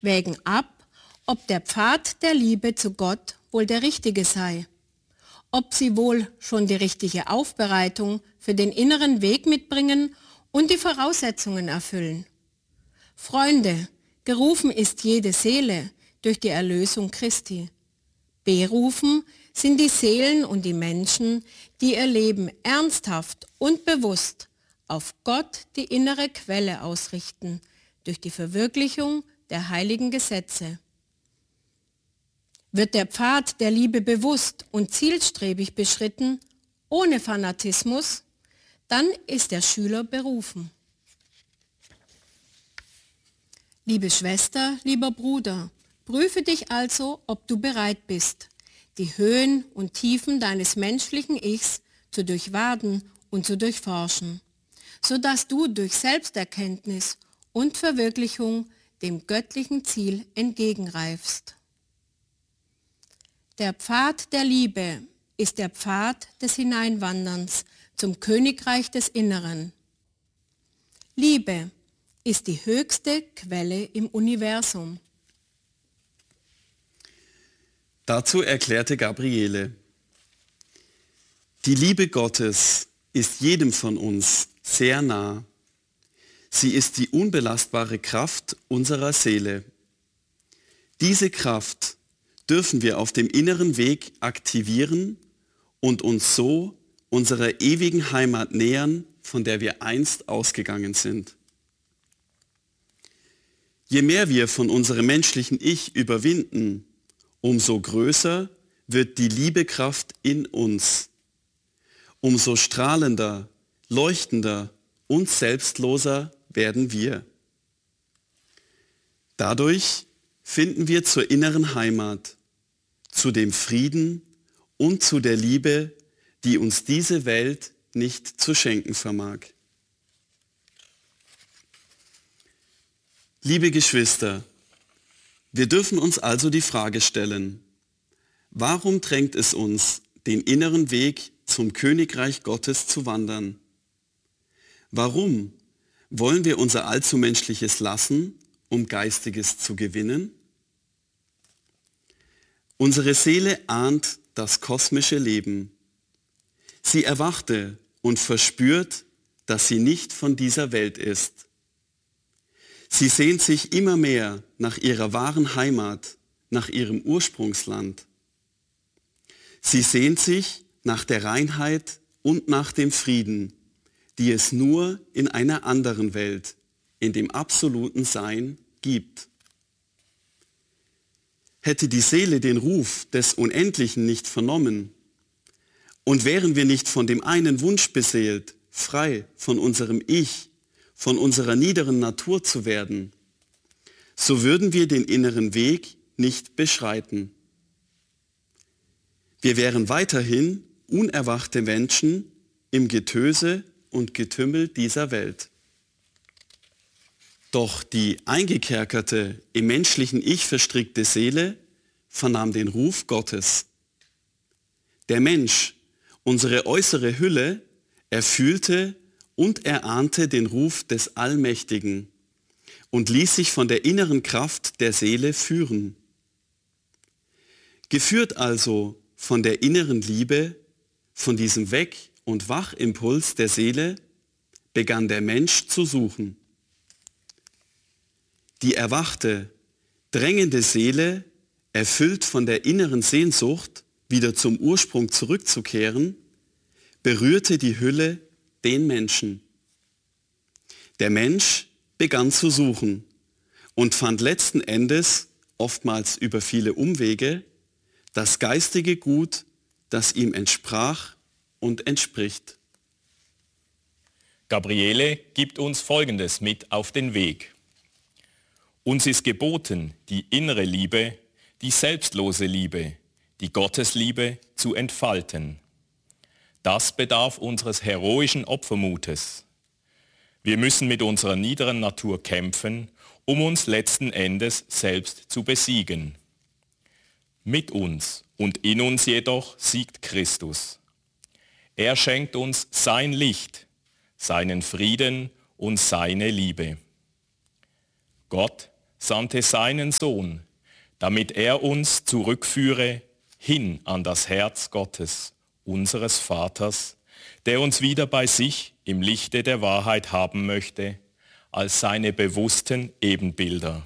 wägen ab, ob der Pfad der Liebe zu Gott wohl der richtige sei, ob sie wohl schon die richtige Aufbereitung für den inneren Weg mitbringen und die Voraussetzungen erfüllen. Freunde, gerufen ist jede Seele durch die Erlösung Christi. Berufen sind die Seelen und die Menschen, die ihr Leben ernsthaft und bewusst auf Gott, die innere Quelle, ausrichten, durch die Verwirklichung der heiligen Gesetze. Wird der Pfad der Liebe bewusst und zielstrebig beschritten, ohne Fanatismus, dann ist der Schüler berufen. Liebe Schwester, lieber Bruder, prüfe dich also, ob du bereit bist, die Höhen und Tiefen deines menschlichen Ichs zu durchwaden und zu durchforschen, sodass du durch Selbsterkenntnis und Verwirklichung dem göttlichen Ziel entgegenreifst. Der Pfad der Liebe ist der Pfad des Hineinwanderns zum Königreich des Inneren. Liebe ist die höchste Quelle im Universum. Dazu erklärte Gabriele: Die Liebe Gottes ist jedem von uns sehr nah. Sie ist die unbelastbare Kraft unserer Seele. Diese Kraft dürfen wir auf dem inneren Weg aktivieren und uns so unserer ewigen Heimat nähern, von der wir einst ausgegangen sind. Je mehr wir von unserem menschlichen Ich überwinden, umso größer wird die Liebekraft in uns. Umso strahlender, leuchtender und selbstloser werden wir. Dadurch finden wir zur inneren Heimat, zu dem Frieden und zu der Liebe, die uns diese Welt nicht zu schenken vermag. Liebe Geschwister, wir dürfen uns also die Frage stellen: Warum drängt es uns, den inneren Weg zum Königreich Gottes zu wandern? Warum wollen wir unser Allzumenschliches lassen, um Geistiges zu gewinnen? Unsere Seele ahnt das kosmische Leben. Sie erwachte und verspürt, dass sie nicht von dieser Welt ist. Sie sehnt sich immer mehr nach ihrer wahren Heimat, nach ihrem Ursprungsland. Sie sehnt sich nach der Reinheit und nach dem Frieden, die es nur in einer anderen Welt, in dem absoluten Sein, gibt. Hätte die Seele den Ruf des Unendlichen nicht vernommen und wären wir nicht von dem einen Wunsch beseelt, frei von unserem Ich, von unserer niederen Natur zu werden, so würden wir den inneren Weg nicht beschreiten. Wir wären weiterhin unerwachte Menschen im Getöse und Getümmel dieser Welt. Doch die eingekerkerte, im menschlichen Ich verstrickte Seele vernahm den Ruf Gottes. Der Mensch, unsere äußere Hülle, erfühlte und erahnte den Ruf des Allmächtigen und ließ sich von der inneren Kraft der Seele führen. Geführt also von der inneren Liebe, von diesem Weck- und Wachimpuls der Seele, begann der Mensch zu suchen. Die erwachte, drängende Seele, erfüllt von der inneren Sehnsucht, wieder zum Ursprung zurückzukehren, berührte die Hülle, den Menschen. Der Mensch begann zu suchen und fand letzten Endes, oftmals über viele Umwege, das geistige Gut, das ihm entsprach und entspricht. Gabriele gibt uns Folgendes mit auf den Weg. Uns ist geboten, die innere Liebe, die selbstlose Liebe, die Gottesliebe zu entfalten. Das bedarf unseres heroischen Opfermutes. Wir müssen mit unserer niederen Natur kämpfen, um uns letzten Endes selbst zu besiegen. Mit uns und in uns jedoch siegt Christus. Er schenkt uns sein Licht, seinen Frieden und seine Liebe. Gott, sandte seinen Sohn, damit er uns zurückführe hin an das Herz Gottes, unseres Vaters, der uns wieder bei sich im Lichte der Wahrheit haben möchte, als seine bewussten Ebenbilder.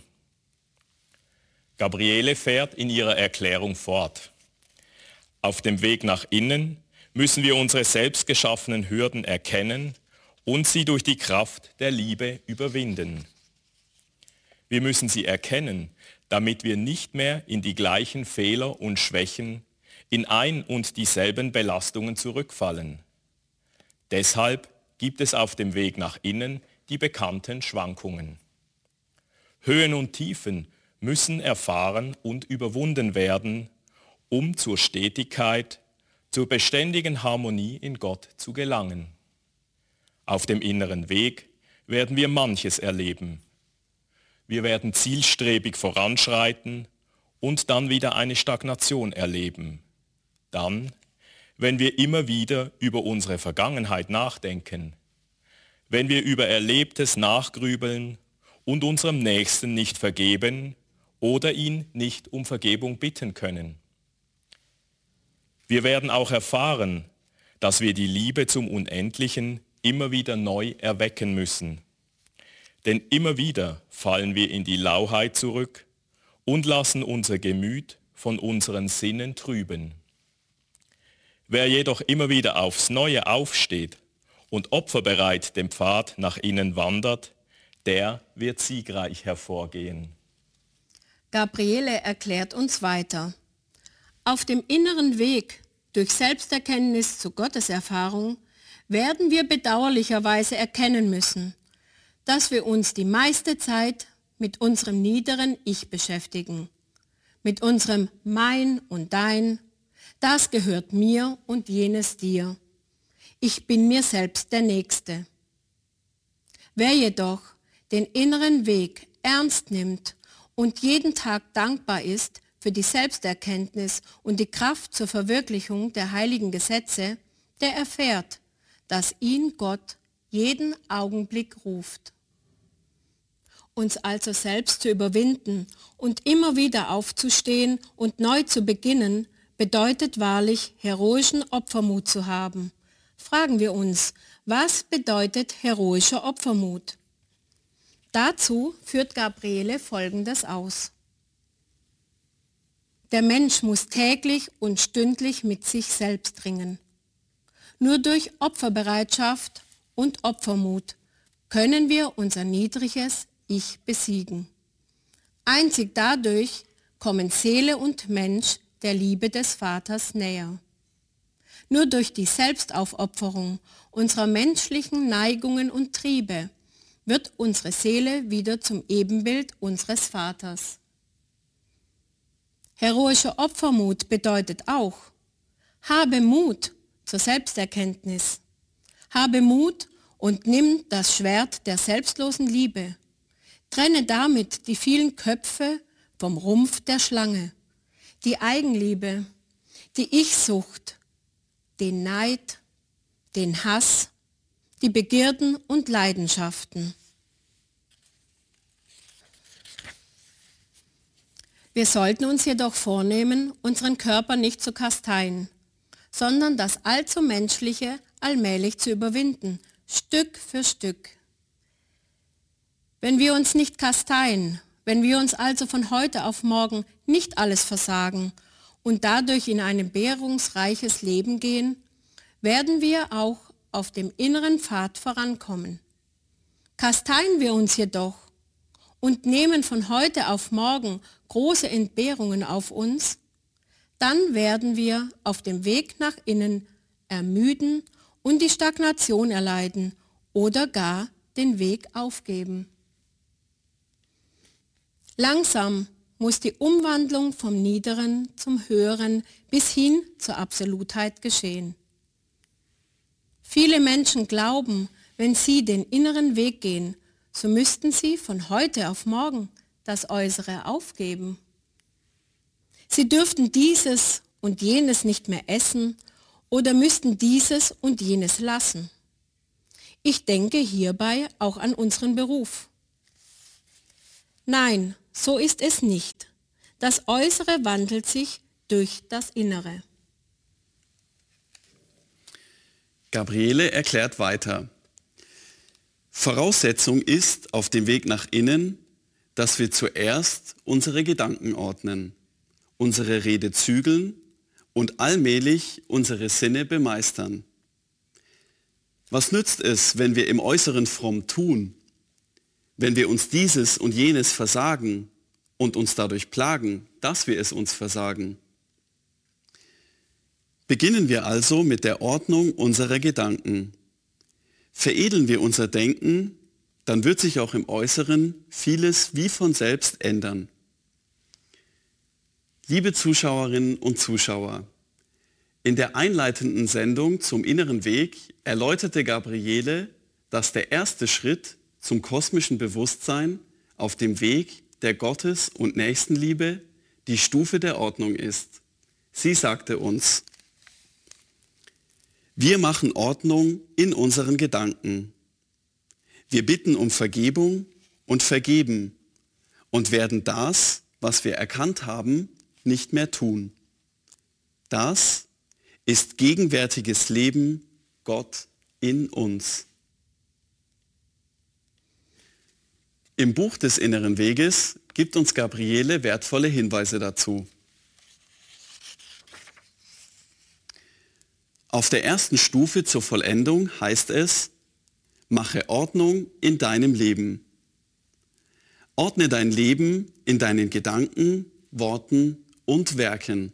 Gabriele fährt in ihrer Erklärung fort. Auf dem Weg nach innen müssen wir unsere selbstgeschaffenen Hürden erkennen und sie durch die Kraft der Liebe überwinden. Wir müssen sie erkennen, damit wir nicht mehr in die gleichen Fehler und Schwächen, in ein und dieselben Belastungen zurückfallen. Deshalb gibt es auf dem Weg nach innen die bekannten Schwankungen. Höhen und Tiefen müssen erfahren und überwunden werden, um zur Stetigkeit, zur beständigen Harmonie in Gott zu gelangen. Auf dem inneren Weg werden wir manches erleben. Wir werden zielstrebig voranschreiten und dann wieder eine Stagnation erleben. Dann, wenn wir immer wieder über unsere Vergangenheit nachdenken, wenn wir über Erlebtes nachgrübeln und unserem Nächsten nicht vergeben oder ihn nicht um Vergebung bitten können. Wir werden auch erfahren, dass wir die Liebe zum Unendlichen immer wieder neu erwecken müssen. Denn immer wieder fallen wir in die Lauheit zurück und lassen unser Gemüt von unseren Sinnen trüben. Wer jedoch immer wieder aufs Neue aufsteht und opferbereit den Pfad nach innen wandert, der wird siegreich hervorgehen. Gabriele erklärt uns weiter. Auf dem inneren Weg durch Selbsterkenntnis zu Gotteserfahrung werden wir bedauerlicherweise erkennen müssen, dass wir uns die meiste Zeit mit unserem niederen Ich beschäftigen, mit unserem Mein und Dein, das gehört mir und jenes dir. Ich bin mir selbst der Nächste. Wer jedoch den inneren Weg ernst nimmt und jeden Tag dankbar ist für die Selbsterkenntnis und die Kraft zur Verwirklichung der heiligen Gesetze, der erfährt, dass ihn Gott jeden Augenblick ruft. Uns also selbst zu überwinden und immer wieder aufzustehen und neu zu beginnen, bedeutet wahrlich, heroischen Opfermut zu haben. Fragen wir uns, was bedeutet heroischer Opfermut? Dazu führt Gabriele Folgendes aus. Der Mensch muss täglich und stündlich mit sich selbst ringen. Nur durch Opferbereitschaft und Opfermut können wir unser niedriges Ich besiegen. Einzig dadurch kommen Seele und Mensch der Liebe des Vaters näher. Nur durch die Selbstaufopferung unserer menschlichen Neigungen und Triebe wird unsere Seele wieder zum Ebenbild unseres Vaters. Heroischer Opfermut bedeutet auch, habe Mut zur Selbsterkenntnis. Habe Mut und nimm das Schwert der selbstlosen Liebe. Trenne damit die vielen Köpfe vom Rumpf der Schlange, die Eigenliebe, die Ich-Sucht, den Neid, den Hass, die Begierden und Leidenschaften. Wir sollten uns jedoch vornehmen, unseren Körper nicht zu kasteien, sondern das allzu Menschliche allmählich zu überwinden, Stück für Stück. Wenn wir uns nicht kasteien, wenn wir uns also von heute auf morgen nicht alles versagen und dadurch in ein entbehrungsreiches Leben gehen, werden wir auch auf dem inneren Pfad vorankommen. Kasteien wir uns jedoch und nehmen von heute auf morgen große Entbehrungen auf uns, dann werden wir auf dem Weg nach innen ermüden und die Stagnation erleiden oder gar den Weg aufgeben. Langsam muss die Umwandlung vom Niederen zum Höheren bis hin zur Absolutheit geschehen. Viele Menschen glauben, wenn sie den inneren Weg gehen, so müssten sie von heute auf morgen das Äußere aufgeben. Sie dürften dieses und jenes nicht mehr essen oder müssten dieses und jenes lassen. Ich denke hierbei auch an unseren Beruf. Nein, so ist es nicht. Das Äußere wandelt sich durch das Innere. Gabriele erklärt weiter. Voraussetzung ist auf dem Weg nach innen, dass wir zuerst unsere Gedanken ordnen, unsere Rede zügeln und allmählich unsere Sinne bemeistern. Was nützt es, wenn wir im Äußeren fromm tun, wenn wir uns dieses und jenes versagen und uns dadurch plagen, dass wir es uns versagen? Beginnen wir also mit der Ordnung unserer Gedanken. Veredeln wir unser Denken, dann wird sich auch im Äußeren vieles wie von selbst ändern. Liebe Zuschauerinnen und Zuschauer, in der einleitenden Sendung zum inneren Weg erläuterte Gabriele, dass der erste Schritt zum kosmischen Bewusstsein auf dem Weg der Gottes- und Nächstenliebe die Stufe der Ordnung ist. Sie sagte uns: Wir machen Ordnung in unseren Gedanken. Wir bitten um Vergebung und vergeben und werden das, was wir erkannt haben, nicht mehr tun. Das ist gegenwärtiges Leben Gott in uns. Im Buch des Inneren Weges gibt uns Gabriele wertvolle Hinweise dazu. Auf der ersten Stufe zur Vollendung heißt es: Mache Ordnung in deinem Leben. Ordne dein Leben in deinen Gedanken, Worten und Werken.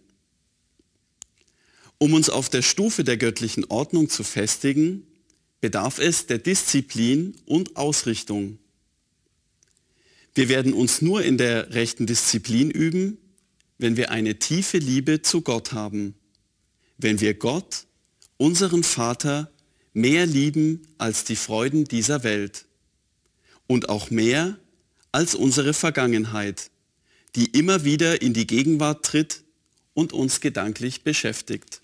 Um uns auf der Stufe der göttlichen Ordnung zu festigen, bedarf es der Disziplin und Ausrichtung. Wir werden uns nur in der rechten Disziplin üben, wenn wir eine tiefe Liebe zu Gott haben, wenn wir Gott, unseren Vater, mehr lieben als die Freuden dieser Welt und auch mehr als unsere Vergangenheit, die immer wieder in die Gegenwart tritt und uns gedanklich beschäftigt.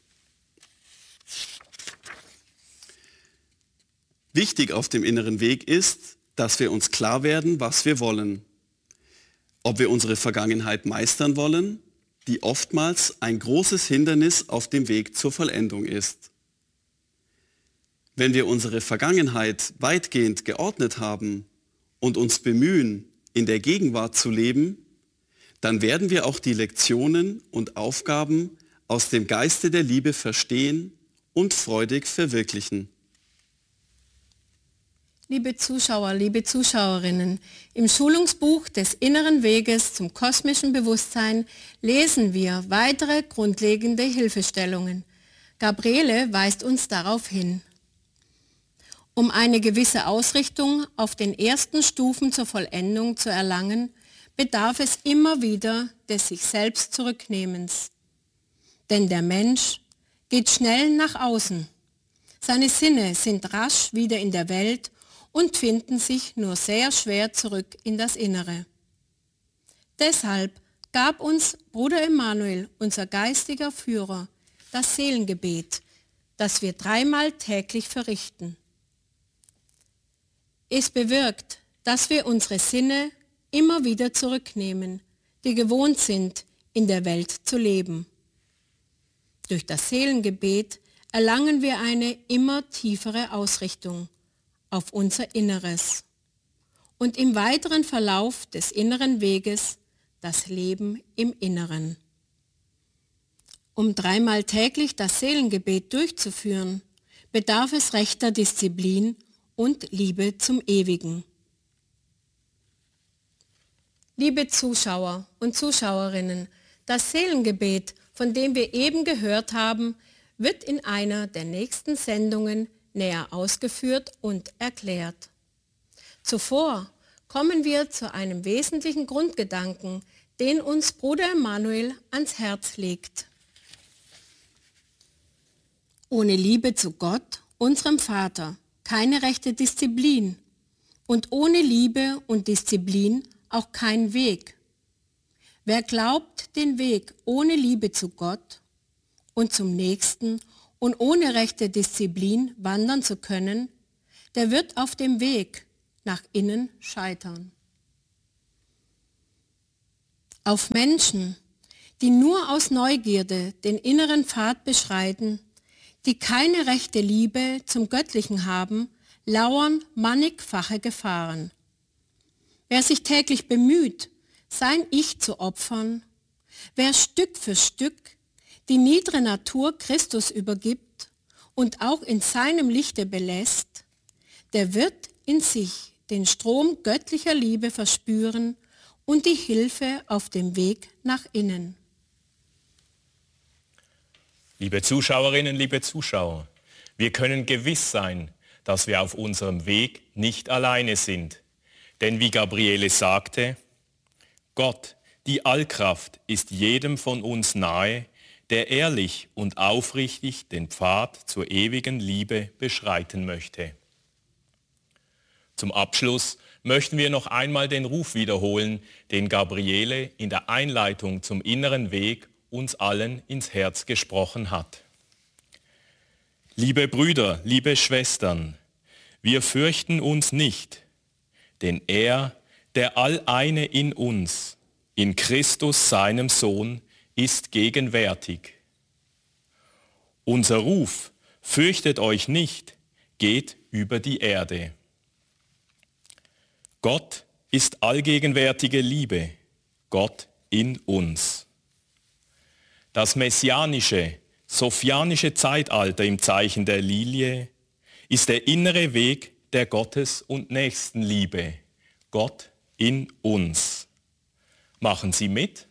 Wichtig auf dem inneren Weg ist, dass wir uns klar werden, was wir wollen. Ob wir unsere Vergangenheit meistern wollen, die oftmals ein großes Hindernis auf dem Weg zur Vollendung ist. Wenn wir unsere Vergangenheit weitgehend geordnet haben und uns bemühen, in der Gegenwart zu leben, dann werden wir auch die Lektionen und Aufgaben aus dem Geiste der Liebe verstehen und freudig verwirklichen. Liebe Zuschauer, liebe Zuschauerinnen, im Schulungsbuch des Inneren Weges zum kosmischen Bewusstsein lesen wir weitere grundlegende Hilfestellungen. Gabriele weist uns darauf hin. Um eine gewisse Ausrichtung auf den ersten Stufen zur Vollendung zu erlangen, bedarf es immer wieder des sich selbst Zurücknehmens. Denn der Mensch geht schnell nach außen. Seine Sinne sind rasch wieder in der Welt und finden sich nur sehr schwer zurück in das Innere. Deshalb gab uns Bruder Emanuel, unser geistiger Führer, das Seelengebet, das wir 3-mal täglich verrichten. Es bewirkt, dass wir unsere Sinne immer wieder zurücknehmen, die gewohnt sind, in der Welt zu leben. Durch das Seelengebet erlangen wir eine immer tiefere Ausrichtung auf unser Inneres und im weiteren Verlauf des inneren Weges das Leben im Inneren. Um 3-mal täglich das Seelengebet durchzuführen, bedarf es rechter Disziplin und Liebe zum Ewigen. Liebe Zuschauer und Zuschauerinnen, das Seelengebet, von dem wir eben gehört haben, wird in einer der nächsten Sendungen näher ausgeführt und erklärt. Zuvor kommen wir zu einem wesentlichen Grundgedanken, den uns Bruder Emanuel ans Herz legt. Ohne Liebe zu Gott, unserem Vater, keine rechte Disziplin und ohne Liebe und Disziplin auch kein Weg. Wer glaubt, den Weg ohne Liebe zu Gott und zum Nächsten und ohne rechte Disziplin wandern zu können, der wird auf dem Weg nach innen scheitern. Auf Menschen, die nur aus Neugierde den inneren Pfad beschreiten, die keine rechte Liebe zum Göttlichen haben, lauern mannigfache Gefahren. Wer sich täglich bemüht, sein Ich zu opfern, wer Stück für Stück die niedere Natur Christus übergibt und auch in seinem Lichte belässt, der wird in sich den Strom göttlicher Liebe verspüren und die Hilfe auf dem Weg nach innen. Liebe Zuschauerinnen, liebe Zuschauer, wir können gewiss sein, dass wir auf unserem Weg nicht alleine sind. Denn wie Gabriele sagte, Gott, die Allkraft, ist jedem von uns nahe, der ehrlich und aufrichtig den Pfad zur ewigen Liebe beschreiten möchte. Zum Abschluss möchten wir noch einmal den Ruf wiederholen, den Gabriele in der Einleitung zum inneren Weg uns allen ins Herz gesprochen hat. Liebe Brüder, liebe Schwestern, wir fürchten uns nicht, denn er, der Alleine in uns, in Christus seinem Sohn, ist gegenwärtig. Unser Ruf, fürchtet euch nicht, geht über die Erde. Gott ist allgegenwärtige Liebe, Gott in uns. Das messianische, sophianische Zeitalter im Zeichen der Lilie ist der innere Weg der Gottes- und Nächstenliebe, Gott in uns. Machen Sie mit?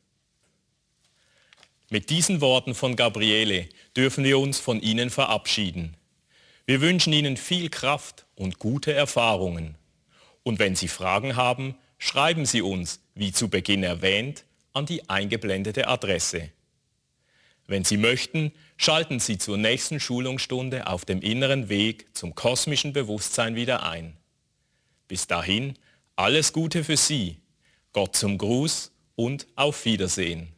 Mit diesen Worten von Gabriele dürfen wir uns von Ihnen verabschieden. Wir wünschen Ihnen viel Kraft und gute Erfahrungen. Und wenn Sie Fragen haben, schreiben Sie uns, wie zu Beginn erwähnt, an die eingeblendete Adresse. Wenn Sie möchten, schalten Sie zur nächsten Schulungsstunde auf dem inneren Weg zum kosmischen Bewusstsein wieder ein. Bis dahin, alles Gute für Sie, Gott zum Gruß und auf Wiedersehen.